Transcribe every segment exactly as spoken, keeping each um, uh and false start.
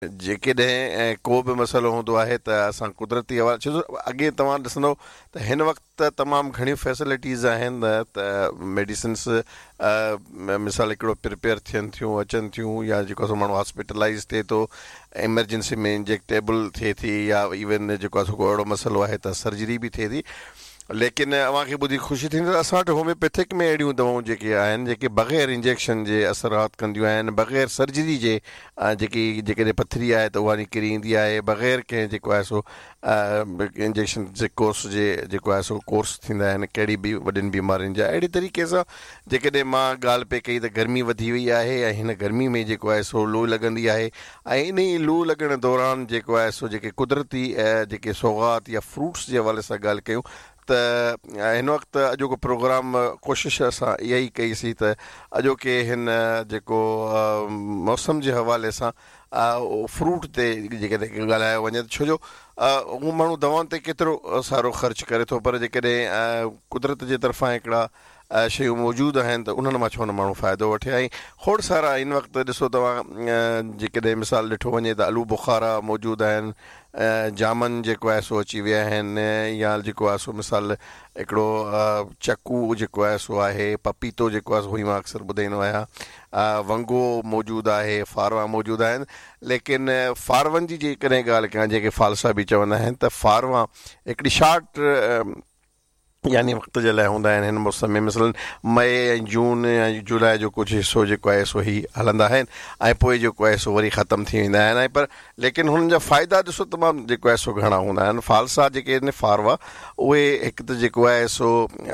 जेकॾहिं को बि मसइलो हूंदो आहे त असां कुदरती हवा, छो जो अॻे तव्हां ॾिसंदव त हिन वक़्तु तमामु घणियूं फैसिलिटीज़ आहिनि त मेडिसिन्स मिसाल हिकिड़ो प्रिपेयर थियनि थियूं अचनि थियूं, या जेको आहे माण्हू हॉस्पिटलाइज़ थिए थो, एमरजेंसी में इंजेक्टेबल थिए थी, या इवन जेको आहे को अहिड़ो मसइलो आहे त सर्जरी बि थिए थी। लेकिन अव्हांखे ॿुधी ख़ुशी थींदी त असां वटि होम्योपैथिक में अहिड़ियूं दवाऊं जेके आहिनि जेके बग़ैर इंजेक्शन जे असरात कंदियूं आहिनि, बग़ैर सर्जरी जे, जेकी जेकॾहिं पथरी आहे त उहा निकिरी ईंदी आहे, बग़ैर कंहिं जेको आहे सो इंजेक्शन जे कोर्स जे जेको आहे सो कोर्स थींदा आहिनि कहिड़ी बि वॾियुनि बीमारियुनि जा। अहिड़ी तरीक़े सां जेकॾहिं मां ॻाल्हि पे कई त गर्मी वधी वई आहे ऐं हिन गर्मी में जेको आहे सो लू लॻंदी आहे, ऐं इन ई लू लॻण दौरान जेको आहे सो जेके कुदरती जेके सौगात या फ्रूट्स जे हवाले सां ॻाल्हि कयूं त हिन वक़्तु अॼोको प्रोग्राम कोशिशि असां इहा ई कईसीं त अॼोके हिन जेको मौसम जे हवाले सां फ्रूट ते जेकॾहिं ॻाल्हायो वञे, छो जो उहो माण्हू दवाउनि ते केतिरो सारो ख़र्चु करे थो, पर जेकॾहिं कुदरत जे तरफ़ां हिकिड़ा शयूं मौजूदु आहिनि त उन्हनि मां छो न माण्हू फ़ाइदो वठे। ऐं खोड़ सारा हिन वक़्तु ॾिसो तव्हां जेकॾहिं मिसाल ॾिठो वञे त आलू बुखारा मौजूदु आहिनि, जामन जेको आहे सो अची विया आहिनि, या जेको आहे सो मिसाल हिकिड़ो चकू जेको आहे सो आहे, पपीतो जेको आहे सो ही मां अक्सर ॿुधाईंदो आहियां, वंगो मौजूदु आहे, फारवा मौजूदु आहिनि। लेकिन फारवनि जी जेकॾहिं ॻाल्हि कयां, जेके फालसा बि चवंदा आहिनि, त फारवा हिकिड़ी शार्ट यानी वक़्त जे लाइ हूंदा आहिनि हिन मौसम में, मिसाल मई ऐं जून ऐं जुलाई जो कुझु हिसो जेको आहे सो ही हलंदा आहिनि, ऐं पोइ जेको आहे सो वरी ख़तमु थी वेंदा आहिनि। ऐं पर लेकिन हुननि जा फ़ाइदा ॾिसो तमामु जेको आहे सो घणा हूंदा आहिनि। फालसा जेके आहिनि फारवा, उहे हिकु त जेको आहे सो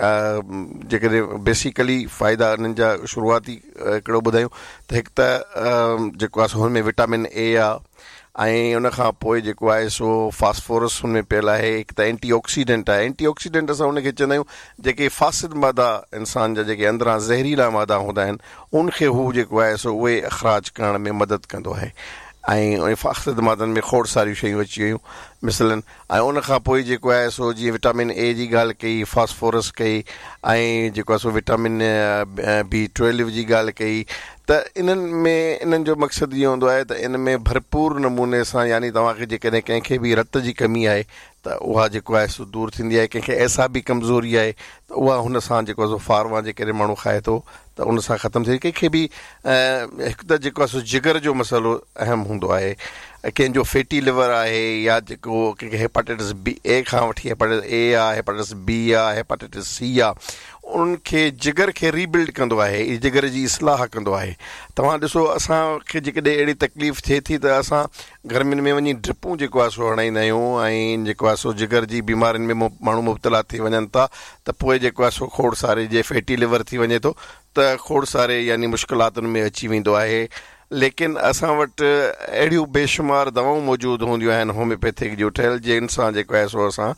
जेकॾहिं बेसिकली फ़ाइदा उन्हनि जा शुरूआती हिकिड़ो ॿुधायूं त हिकु त जेको आहे सो हुन में विटामिन ए आहे, ऐं उन खां पोइ जेको आहे सो फास्फोरस हुन में पियल आहे, हिकु त एंटी ऑक्सीडेंट आहे। एंटी ऑक्सीडेंट असां उनखे चवंदा आहियूं जेके फासिद मादा इंसान जा जेके अंदरां ज़हरीला मादा हूंदा आहिनि उनखे हू जेको आहे सो उहे अख़राज करण में मदद कंदो आहे। ऐं उन फासिद मादनि में खोड़ सारियूं शयूं अची वियूं मिसलनि। ऐं उनखां पोइ जेको आहे सो जीअं विटामिन ए जी ॻाल्हि कई, फास्फोरस कई, ऐं जेको आहे सो विटामिन बी ट्वेल्व जी ॻाल्हि कई, त इन्हनि में इन्हनि जो मक़सदु इहो हूंदो आहे त इन में भरपूर नमूने सां, यानी तव्हांखे जेकॾहिं कंहिंखे बि रत जी कमी आहे त उहा जेको आहे सो दूरि थींदी आहे, कंहिंखे ऐसा बि कमज़ोरी आहे त उहा हुन सां जेको आहे सो फारवा जेकॾहिं माण्हू खाए थो त उन सां ख़तमु थिए। कंहिंखे बि हिकु त जेको आहे सो जिगर जो मसइलो अहम हूंदो आहे, कंहिंजो फैटी लिवर आहे, या जेको कंहिंखे हेपाटाइटिस बी ए खां वठी हेपाटाइटिस ए आहे, हेपाटाइटिस बी आहे, हेपाटाइटिस सी आहे, उनखे जिगर खे रीबिल्ड कंदो आहे, जिगर जी इस्लाह कंदो आहे। तव्हां ॾिसो असांखे जेकॾहिं अहिड़ी तकलीफ़ थिए थी त असां गर्मियुनि में वञी ड्रिपूं जेको आहे सो हणाईंदा आहियूं, ऐं जेको आहे सो जिगर जी बीमारियुनि में माण्हू मुब्तला थी वञनि था, त पोइ जेको आहे सो खोड़ सारे जे फैटी लिवर थी वञे थो त खोड़ सारे यानी मुश्किलातुनि में अची वेंदो आहे। लेकिन असां वटि अहिड़ियूं बेशुमार दवाऊं मौजूदु हूंदियूं आहिनि होम्योपैथिक जूं ठहियल, जिन सां जेको आहे सो असां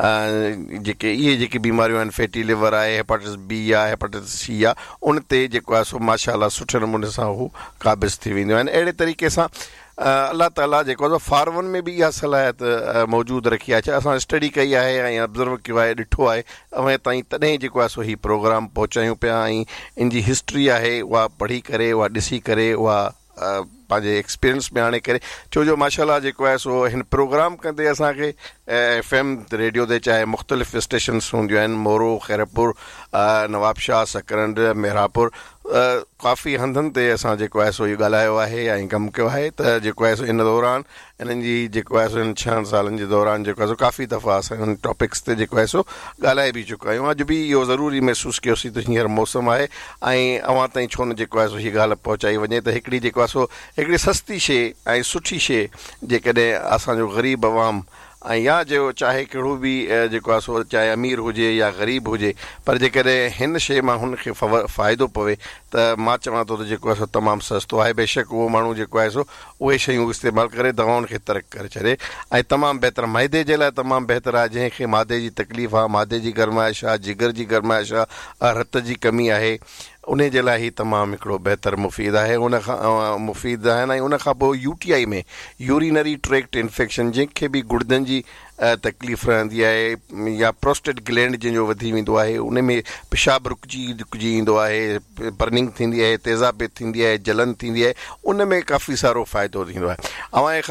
जेके इहे जेके बीमारियूं आहिनि, फैटी लिवर आहे, हेपाटाइटिस बी आहे, हेपाटाइटिस सी आहे, उन ते जेको आहे सो माशाअल्लाह सुठे नमूने सां हू क़ाबिज़ थी वेंदियूं आहिनि। अहिड़े तरीक़े सां अलाह ताला जेको आहे फारवनि में बि इहा सलाहियत मौजूदु रखी आहे। असां स्टडी कई आहे ऐं ऑब्ज़र्व कयो आहे, ॾिठो आहे, अवे ताईं तॾहिं जेको आहे सो ही प्रोग्राम पहुचायूं पिया, ऐं इन जी हिस्ट्री आहे उहा पढ़ी करे, उहा ॾिसी करे, उहा पंहिंजे एक्सपीरियंस में आणे करे, छो जो माशाअल्लाह जेको आहे सो हिन प्रोग्राम कंदे असांखे एफ एम रेडियो ते चाहे मुख़्तलिफ़ स्टेशन्स हूंदियूं आहिनि, मोरो, खैरपुर, नवाबशाह, सकरंड, मेरापुर, काफ़ी हंधनि ते असां जेको आहे सो इहो ॻाल्हायो आहे ऐं कमु कयो आहे। त जेको आहे सो इन दौरान इन्हनि जी जेको आहे सो इन छहनि सालनि जे दौरान जेको आहे सो काफ़ी दफ़ा असां हिन टॉपिक्स ते जेको आहे सो ॻाल्हाए बि चुका आहियूं। अॼु बि इहो ज़रूरी महसूसु कयोसीं त हींअर मौसम आहे ऐं अव्हां ताईं छो न जेको आहे सो हीअ ॻाल्हि पहुचाई वञे त हिकिड़ी जेको आहे सो हिकिड़ी सस्ती शइ ऐं सुठी शइ जेकॾहिं असांजो ग़रीब अवाम ऐं या जो चाहे कहिड़ो बि जेको आहे सो चाहे अमीर हुजे या ग़रीब हुजे, पर जेकॾहिं हिन शइ मां हुनखे फ़ाइदो पवे त मां चवां थो त जेको आहे सो तमामु सस्तो आहे। बेशक उहो माण्हू जेको आहे सो उहे शयूं इस्तेमालु करे दवाउनि खे तर्क करे छॾे, ऐं तमामु बहितर मैदे जे लाइ तमामु बहितर आहे। जंहिंखे मादे जी तकलीफ़ आहे, मादे जी गरमाइश आहे, जिगर जी गरमाइश आहे, रत जी कमी आहे, उन जे लाइ ई तमामु हिकिड़ो बहितरु मुफ़ीद आहे उन खां मुफ़ीद आहिनि ऐं उन खां पोइ यू टी आई में यूरिनरी ट्रैक्ट इन्फेक्शन जंहिंखे बि गुर्दनि जी तकलीफ़ रहंदी आहे या प्रोस्टेट ग्लैंड जंहिंजो वधी वेंदो आहे उन में पेशाब रुकिजी रुकिजी ईंदो आहे बर्निंग थींदी आहे तेज़ाब थींदी आहे जलन थींदी आहे उन में काफ़ी सारो फ़ाइदो थींदो आहे।